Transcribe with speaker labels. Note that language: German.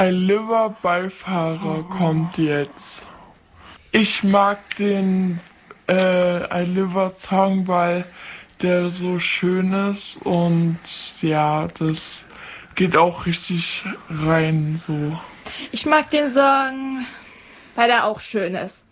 Speaker 1: Ein Liver-Beifahrer kommt jetzt. Ich mag den ein Liver-Song, weil der so schön ist und ja, das geht auch richtig rein so.
Speaker 2: Ich mag den Song, weil er auch schön ist.